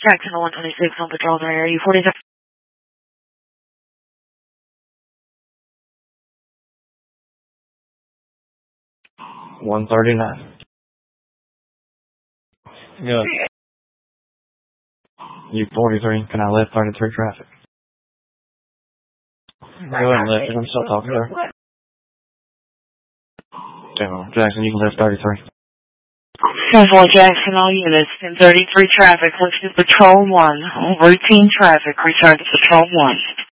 Jackson 126 on patrol area. You 47. 139. Good. You 43. Can I left 33 traffic? Go ahead and lift it. I'm still talking, sir. Jackson, you can lift 33. 10-4 Jackson, all units. 1033 traffic. Listed patrol 1. Routine traffic. Return to patrol 1.